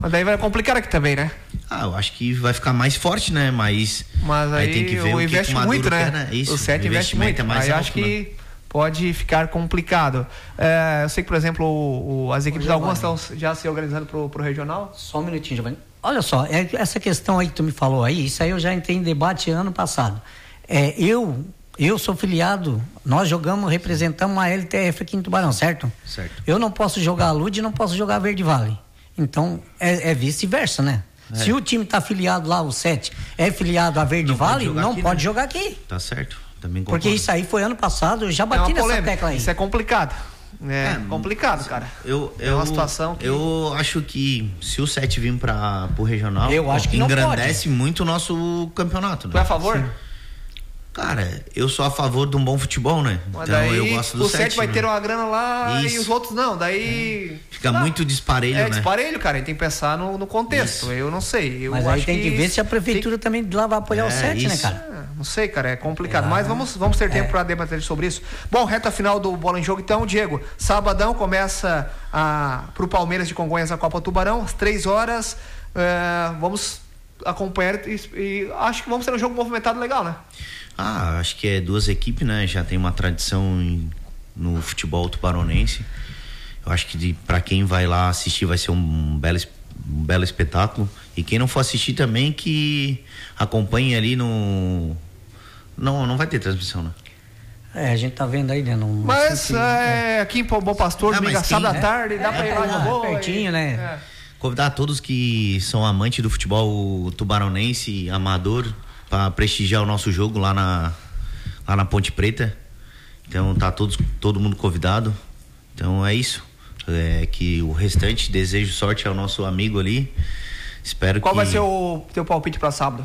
Mas daí vai complicar aqui também, né? Eu acho que vai ficar mais forte, né? Mas aí tem que ver o investe muito, né? Quer, Isso, o 7 investe muito. É mais aí alto, acho que né? pode ficar complicado. Eu sei que, por exemplo, as equipes algumas estão já se organizando pro regional. Só um minutinho, Giovanni. Olha só, essa questão aí que tu me falou aí, isso aí eu já entrei em debate ano passado. Eu sou filiado, nós representamos a LTF aqui em Tubarão, certo? Certo. Eu não posso jogar a Lud e não posso jogar a Verde Vale. Então, é vice-versa, né? Se o time tá afiliado lá, o 7, é filiado a Verde Vale, não pode jogar aqui. Tá certo, também concordo. Porque isso aí foi ano passado, eu já bati nessa tecla aí. Isso é complicado. Complicado, cara. É uma situação que... Eu acho que se o 7 vir pro regional, eu acho que engrandece muito o nosso campeonato. Né? Tu é a favor? Sim. Cara, eu sou a favor de um bom futebol, né? Mas então daí, eu gosto do 7. O 7 vai ter uma grana lá e os outros não. Daí. Fica muito disparelho, né? Disparelho, cara. A gente tem que pensar no contexto. Isso. Eu não sei. Mas aí tem que ver se a prefeitura também lá vai apoiar o 7, né, cara? Não sei, cara. É complicado. Mas vamos ter tempo para debater sobre isso. Bom, reta final do Bola em Jogo, então, Diego. Sabadão começa pro Palmeiras de Congonhas a Copa Tubarão, às 3h. Vamos acompanhar e acho que vamos ter um jogo movimentado legal, né? Acho que é duas equipes, né? Já tem uma tradição no futebol tubaronense. Eu acho que para quem vai lá assistir vai ser um belo espetáculo. E quem não for assistir também que acompanhe ali no... Não vai ter transmissão, né? A gente tá vendo aí, né? Mas aqui em Bom Pastor, domingo, sábado à tarde, dá pra ir lá de boa. Pertinho, né? Convidar todos que são amantes do futebol tubaronense, amador, para prestigiar o nosso jogo lá na Ponte Preta. Então tá todo mundo convidado. Então é isso. Que o restante, desejo sorte ao nosso amigo ali. Qual vai ser o teu palpite para sábado?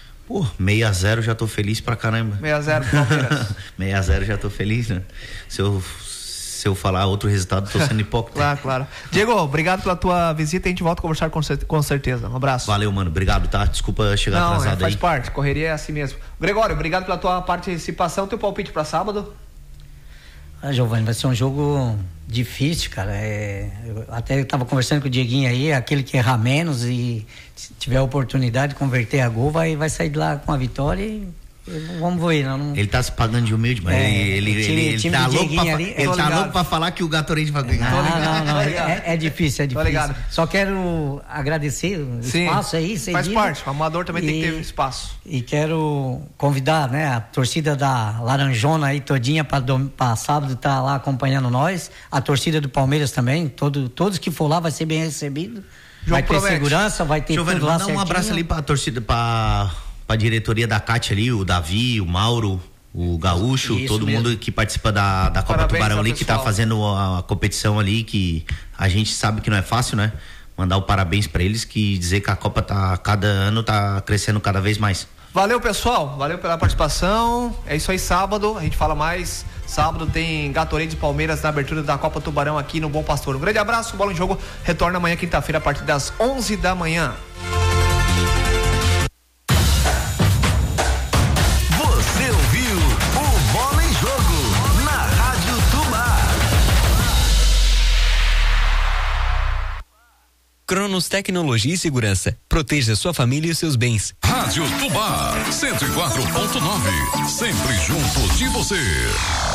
6-0 já tô feliz pra caramba. 6-0 Palmeiras. 6-0 já tô feliz, né? Se eu falar outro resultado, tô sendo hipócrita. Claro. Diego, obrigado pela tua visita e a gente volta a conversar com certeza. Um abraço. Valeu, mano. Obrigado, tá? Desculpa chegar atrasado aí. Faz parte. Correria é assim mesmo. Gregório, obrigado pela tua participação. Teu palpite pra sábado? Giovanni, vai ser um jogo difícil, cara. Eu tava conversando com o Dieguinho aí, aquele que errar menos e se tiver a oportunidade de converter a gol, vai sair de lá com a vitória e vamos ver. Não... Ele tá se pagando de humilde, mas ele tá louco pra falar que o Gatorade vai ganhar. Não, é difícil. Tô ligado. Só quero agradecer o espaço aí. Faz parte, o amador também tem que ter espaço. E quero convidar, né, a torcida da Laranjona aí todinha pra sábado tá lá acompanhando nós, a torcida do Palmeiras também, todos que for lá vai ser bem recebido. Vai ter segurança, vai ter Giovani, tudo lá certinho. Um abraço ali pra torcida, pra diretoria da CAT ali, o Davi, o Mauro, o Gaúcho, isso todo mesmo. Mundo que participa da Copa Parabéns Tubarão ali, que tá fazendo a competição ali, que a gente sabe que não é fácil, né? Mandar o parabéns pra eles, que dizer que a Copa cada ano tá crescendo cada vez mais. Valeu, pessoal, valeu pela participação. É isso aí, sábado, a gente fala mais. Sábado tem Gatorade e Palmeiras na abertura da Copa Tubarão aqui no Bom Pastor. Um grande abraço, Bola em Jogo retorna amanhã, quinta-feira, a partir das 11 da manhã. Cronos Tecnologia e Segurança. Proteja sua família e seus bens. Rádio Tubá 104.9. Sempre junto de você.